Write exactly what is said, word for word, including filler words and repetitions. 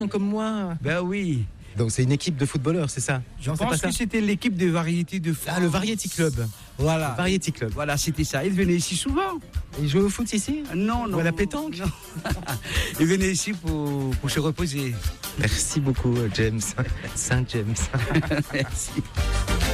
comme moi. Ben oui. Donc c'est une équipe de footballeurs, c'est ça? Je Non, c'est pense pas ça que c'était l'équipe de variété de France. Ah, le Variety Club. Voilà. Le Variety Club. Voilà, c'était ça. Ils venaient ici souvent. Ils jouent au foot ici? Non, non. Ou à la pétanque? Non. Ils venaient ici pour, pour se reposer. Merci beaucoup, James. Saint James. Merci.